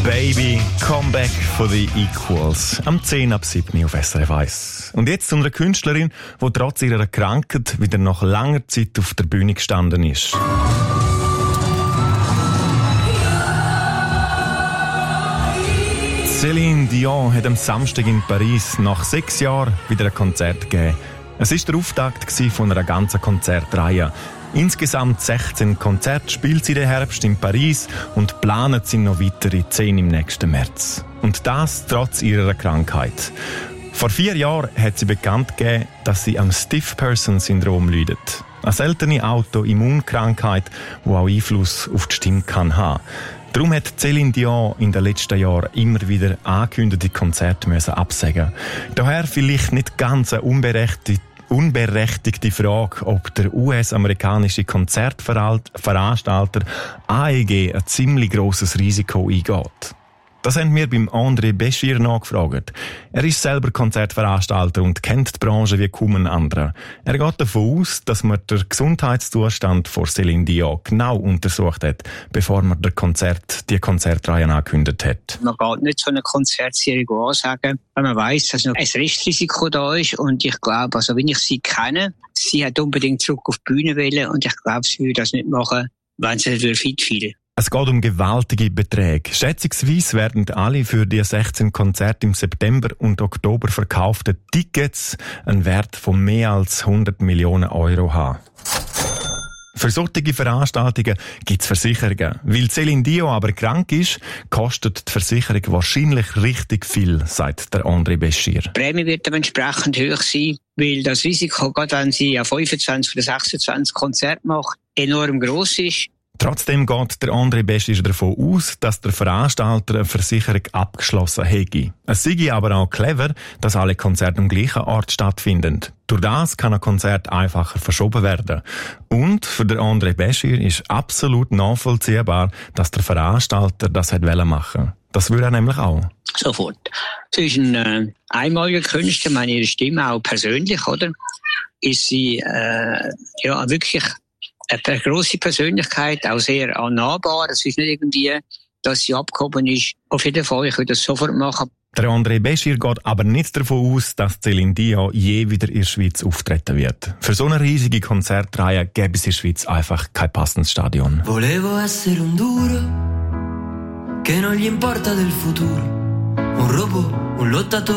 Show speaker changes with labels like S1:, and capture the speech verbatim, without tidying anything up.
S1: Baby, Comeback von The Equals. Am zehn ab sieben auf S R F eins. Und jetzt zu einer Künstlerin, die trotz ihrer Krankheit wieder nach langer Zeit auf der Bühne gestanden ist. Céline Dion hat am Samstag in Paris nach sechs Jahren wieder ein Konzert gegeben. Es war der Auftakt von einer ganzen Konzertreihe. Insgesamt sechzehn Konzerte spielt sie den Herbst in Paris und planen sie noch weitere zehn im nächsten März. Und das trotz ihrer Krankheit. Vor vier Jahren hat sie bekannt gegeben, dass sie am Stiff-Person-Syndrom leidet. Eine seltene Autoimmunkrankheit, die auch Einfluss auf die Stimme kann haben. Darum hat Céline Dion in den letzten Jahren immer wieder angekündigte Konzerte müssen absagen. Daher vielleicht nicht ganz eine unberechtigte, unberechtigte Frage, ob der U S-amerikanische Konzertveranstalter A E G ein ziemlich grosses Risiko eingeht. Das haben wir beim André Béchir nachgefragt. Er ist selber Konzertveranstalter und kennt die Branche wie kaum ein anderer. Er geht davon aus, dass man den Gesundheitszustand von Céline Dion genau untersucht hat, bevor man der Konzert, die Konzertreihe angekündigt hat.
S2: Man geht nicht so eine Konzertserie ansagen, wenn man weiss, dass noch ein Restrisiko da ist. Und ich glaube, also wenn ich sie kenne, sie hat unbedingt zurück auf die Bühne wollen und ich glaube, sie würde das nicht machen, wenn sie nicht fit fühlen.
S1: Es geht um gewaltige Beträge. Schätzungsweise werden alle für die sechzehn Konzerte im September und Oktober verkauften Tickets einen Wert von mehr als hundert Millionen Euro haben. Für solche Veranstaltungen gibt es Versicherungen. Weil Céline Dion aber krank ist, kostet die Versicherung wahrscheinlich richtig viel, sagt der André Béchir.
S2: Die Prämie wird entsprechend hoch sein, weil das Risiko, gerade wenn sie ja fünfundzwanzig oder sechsundzwanzig Konzerte macht, enorm gross ist.
S1: Trotzdem geht der André Béchir davon aus, dass der Veranstalter eine Versicherung abgeschlossen hätte. Es sei aber auch clever, dass alle Konzerte am gleichen Ort stattfinden. Durch das kann ein Konzert einfacher verschoben werden. Und für den André Béchir ist absolut nachvollziehbar, dass der Veranstalter das hat machen wollte. Das würde er nämlich auch.
S2: Sofort. Sie ist ein äh, einmaliger Künstler, meine ihre Stimme auch persönlich, oder? Ist sie äh, ja wirklich eine grosse Persönlichkeit, auch sehr annahbar. Es ist nicht irgendwie, dass sie abgehoben ist. Auf jeden Fall, ich würde das sofort machen.
S1: Der André Béchir geht aber nicht davon aus, dass Céline Dion je wieder in der Schweiz auftreten wird. Für so eine riesige Konzertreihe gäbe es in der Schweiz einfach kein passendes Stadion.
S3: Volevo essere un duro, che non gli importa del futuro. Un robot, un lottatore.